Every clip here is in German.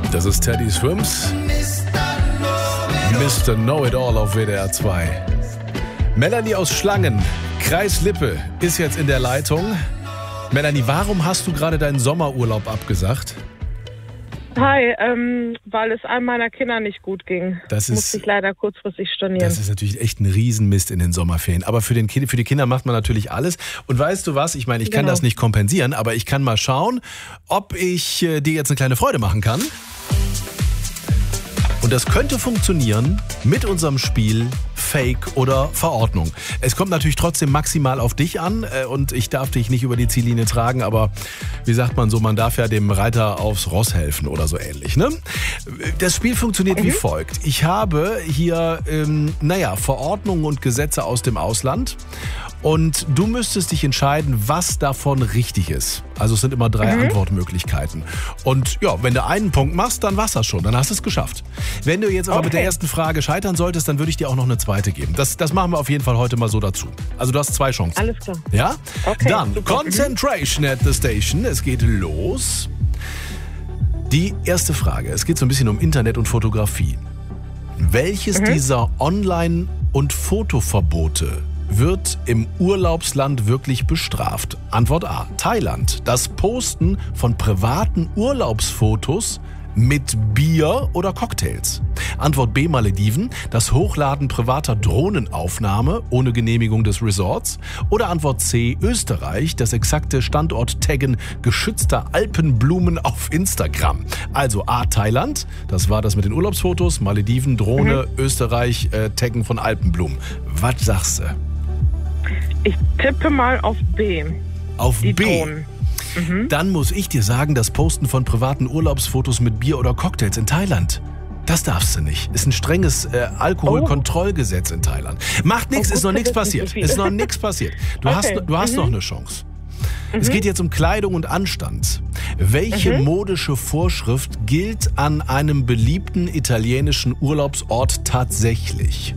Das ist Teddy Swims. Mr. Know-It-All auf WDR 2. Melanie aus Schlangen, Kreis Lippe, ist jetzt in der Leitung. Melanie, warum hast du gerade deinen Sommerurlaub abgesagt? Hi, weil es einem meiner Kinder nicht gut ging. Musste ich leider kurzfristig stornieren. Das ist natürlich echt ein Riesenmist in den Sommerferien. Aber für die Kinder macht man natürlich alles. Und weißt du was? Ich meine, ich kann das nicht kompensieren, aber ich kann mal schauen, ob ich dir jetzt eine kleine Freude machen kann. Und das könnte funktionieren mit unserem Spiel Fake oder Verordnung. Es kommt natürlich trotzdem maximal auf dich an und ich darf dich nicht über die Ziellinie tragen, aber wie sagt man so, man darf ja dem Reiter aufs Ross helfen oder so ähnlich, ne? Das Spiel funktioniert wie folgt. Ich habe hier, Verordnungen und Gesetze aus dem Ausland und du müsstest dich entscheiden, was davon richtig ist. Also es sind immer 3 Antwortmöglichkeiten. Und ja, wenn du einen Punkt machst, dann war's das schon, dann hast du es geschafft. Wenn du jetzt aber mit der ersten Frage scheitern solltest, dann würde ich dir auch noch eine zweite geben. Das machen wir auf jeden Fall heute mal so dazu. Also du hast 2 Chancen. Alles klar. Ja? Okay, dann super. Concentration at the Station. Es geht los. Die erste Frage. Es geht so ein bisschen um Internet und Fotografie. Welches dieser Online- und Fotoverbote wird im Urlaubsland wirklich bestraft? Antwort A. Thailand. Das Posten von privaten Urlaubsfotos mit Bier oder Cocktails. Antwort B. Malediven. Das Hochladen privater Drohnenaufnahme ohne Genehmigung des Resorts. Oder Antwort C. Österreich. Das exakte Standort-Taggen geschützter Alpenblumen auf Instagram. Also A. Thailand. Das war das mit den Urlaubsfotos. Malediven, Drohne, Österreich, Taggen von Alpenblumen. Was sagst du? Ich tippe mal auf B. Auf Die B. Drohnen. Dann muss ich dir sagen, das Posten von privaten Urlaubsfotos mit Bier oder Cocktails in Thailand, das darfst du nicht. Ist ein strenges Alkoholkontrollgesetz in Thailand. Macht nichts, ist noch nichts passiert. Ist noch nichts passiert. Du hast noch eine Chance. Es geht jetzt um Kleidung und Anstand. Welche modische Vorschrift gilt an einem beliebten italienischen Urlaubsort tatsächlich?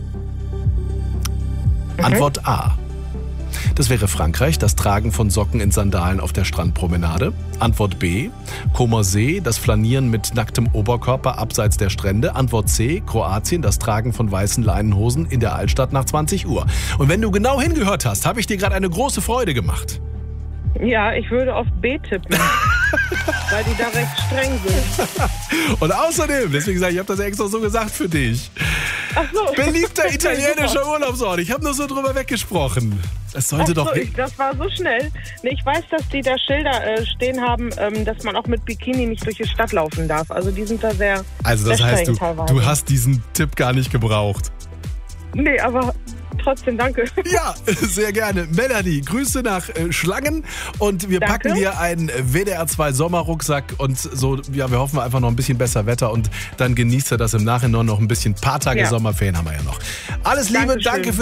Antwort A. Das wäre Frankreich, das Tragen von Socken in Sandalen auf der Strandpromenade. Antwort B. Comersee, das Flanieren mit nacktem Oberkörper abseits der Strände. Antwort C. Kroatien, das Tragen von weißen Leinenhosen in der Altstadt nach 20 Uhr. Und wenn du genau hingehört hast, habe ich dir gerade eine große Freude gemacht. Ja, ich würde auf B tippen, weil die da recht streng sind. Und außerdem, deswegen sage ich, habe das extra so gesagt für dich. Ach so. Beliebter italienischer Urlaubsort. Ich habe nur so drüber weggesprochen. Das sollte doch... Das war so schnell. Nee, ich weiß, dass die da Schilder stehen haben, dass man auch mit Bikini nicht durch die Stadt laufen darf. Also die sind da sehr Also das sehr heißt, streng du hast diesen Tipp gar nicht gebraucht. Nee, aber trotzdem danke. Ja, sehr gerne. Melanie, Grüße nach Schlangen und wir packen dir einen WDR 2 Sommerrucksack und so, ja, wir hoffen einfach noch ein bisschen besser Wetter und dann genießt ihr das im Nachhinein noch ein bisschen. Paar Tage Sommerferien haben wir ja noch. Alles Liebe, danke für